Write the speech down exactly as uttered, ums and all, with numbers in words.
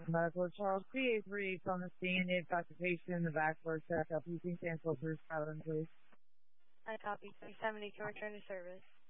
Medical Charles C A three on the scene. They've got the patient in the back for a checkup. You can cancel Bruce Island, please. I copy. three seventy to return to service.